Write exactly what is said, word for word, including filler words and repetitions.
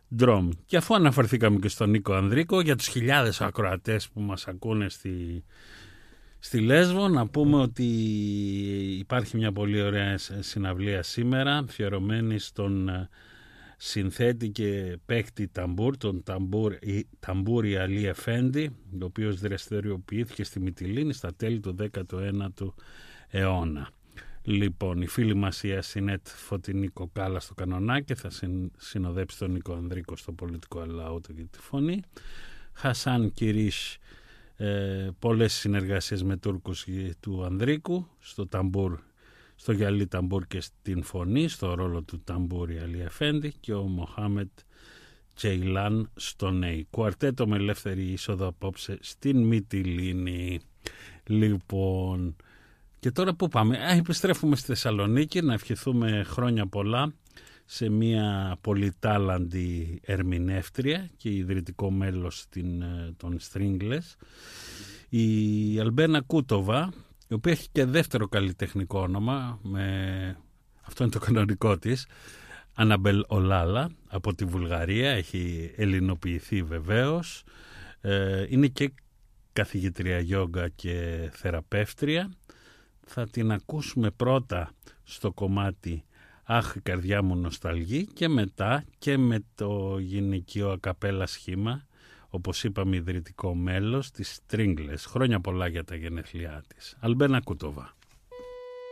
Ντρόμ. Και αφού αναφερθήκαμε και στον Νίκο Ανδρίκο, για τους χιλιάδες ακροατές που μας ακούνε στη, στη Λέσβο, να πούμε ότι υπάρχει μια πολύ ωραία συναυλία σήμερα, αφιερωμένη στον συνθέτη και παίκτη ταμπούρ, τον ταμπούρ, Ταμπούρη Αλή Εφέντη, ο οποίος δραστηριοποιήθηκε στη Μυτιλήνη στα τέλη του δέκατου ένατου αιώνα. Λοιπόν, η φίλη μας η Ασινέτ Φωτεινή Κοκάλα στο κανονάκι θα συνοδέψει τον Νίκο Ανδρίκο στο πολιτικό αλαούτο και τη φωνή. Χασάν Κυρίς, ε, πολλές συνεργασίες με Τούρκους του Ανδρίκου στο ταμπούρ, στο γυαλί ταμπούρ και στην φωνή, στο ρόλο του Ταμπούρη Αλή Εφέντη, και ο Μοχάμετ Τζεϊλάν στο νέι. Κουαρτέτο με ελεύθερη είσοδο απόψε στην Μυτιλήνη. Λοιπόν, και τώρα που πάμε? Α, επιστρέφουμε στη Θεσσαλονίκη να ευχηθούμε χρόνια πολλά σε μια πολυτάλαντη ερμηνεύτρια και ιδρυτικό μέλος στην, των Stringless, η Αλμπένα Κούτοβα, η οποία έχει και δεύτερο καλλιτεχνικό όνομα, με... αυτό είναι το κανονικό της, Αναμπέλ Ολάλα, από τη Βουλγαρία, έχει ελληνοποιηθεί βεβαίως, ε, είναι και καθηγητρία γιόγκα και θεραπεύτρια. Θα την ακούσουμε πρώτα στο κομμάτι «Αχ, η καρδιά μου νοσταλγεί» και μετά και με το γυναικείο ακαπέλα σχήμα, όπως είπαμε ιδρυτικό μέλος της Stringless. Χρόνια πολλά για τα γενέθλιά της. Αλμπένα Κούτοβα.